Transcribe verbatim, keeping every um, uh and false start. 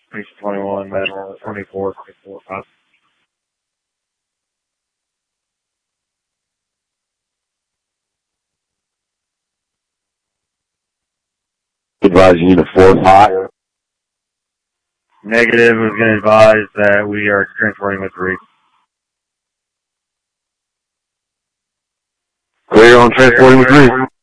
Station twenty-one, Metal twenty-four, twenty-four, uh, Advise you need a fourth high. negative was going to advise that we are transporting with three. Clear on transporting with three.